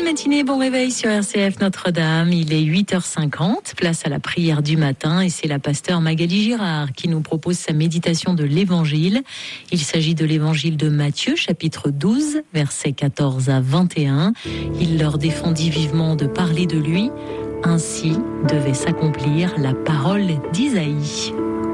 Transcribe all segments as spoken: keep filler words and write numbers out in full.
matinée, bon réveil sur R C F Notre-Dame. Il est huit heures cinquante, place à la prière du matin et c'est la pasteure Magali Girard qui nous propose sa méditation de l'Évangile. Il s'agit de l'Évangile de Matthieu, chapitre douze, versets quatorze à vingt et un. Il leur défendit vivement de parler de lui. Ainsi devait s'accomplir la parole d'Isaïe.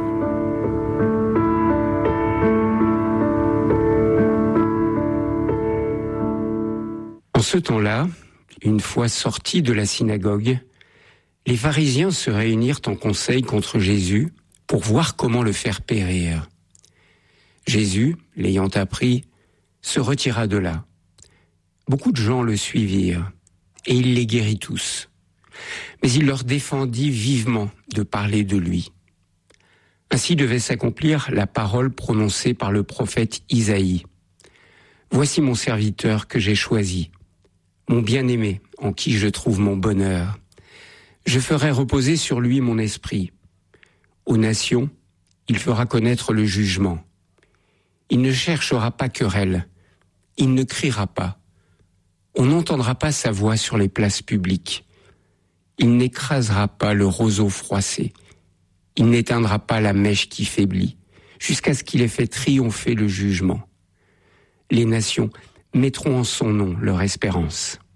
En ce temps-là, une fois sortis de la synagogue, les pharisiens se réunirent en conseil contre Jésus pour voir comment le faire périr. Jésus, l'ayant appris, se retira de là. Beaucoup de gens le suivirent, et il les guérit tous. Mais il leur défendit vivement de parler de lui. Ainsi devait s'accomplir la parole prononcée par le prophète Isaïe. « Voici mon serviteur que j'ai choisi, mon bien-aimé, en qui je trouve mon bonheur. Je ferai reposer sur lui mon esprit. Aux nations, il fera connaître le jugement. Il ne cherchera pas querelle, il ne criera pas. On n'entendra pas sa voix sur les places publiques. Il n'écrasera pas le roseau froissé. Il n'éteindra pas la mèche qui faiblit, jusqu'à ce qu'il ait fait triompher le jugement. Les nations mettront en son nom leur espérance. »